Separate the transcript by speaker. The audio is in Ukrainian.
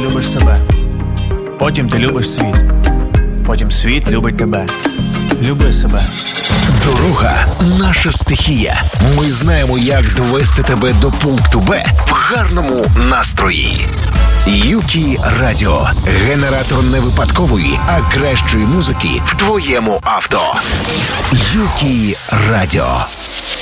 Speaker 1: любиш себе. Потім ти любиш світ. Потім світ любить тебе. Люби себе.
Speaker 2: Дорога – наша стихія. Ми знаємо, як довести тебе до пункту Б в гарному настрої. Юкі Радіо. Генератор не випадкової, а кращої музики в твоєму авто. Юкі Радіо.